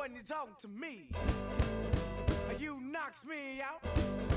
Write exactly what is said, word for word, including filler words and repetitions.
when you talk to me. You knocks me out.